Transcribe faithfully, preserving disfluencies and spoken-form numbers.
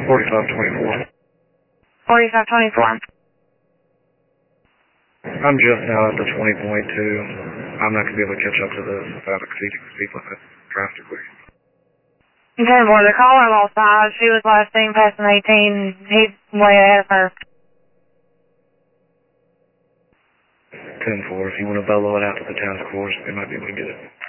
forty-five twenty-four. forty-five twenty-four. I'm just now at the twenty point two. I'm not going to be able to catch up to this without exceeding the speed limit drastically. ten four, the caller lost eyes. She was last seen passing eighteen. He's way ahead of her. ten four, if you want to bellow it out to the task force, they might be able to get it.